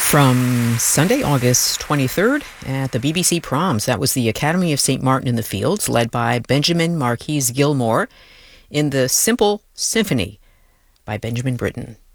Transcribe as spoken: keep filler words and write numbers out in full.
From Sunday, August twenty-third at the B B C Proms. That was the Academy of Saint Martin in the Fields, led by Benjamin Marquis Gilmore in the Simple Symphony by Benjamin Britten.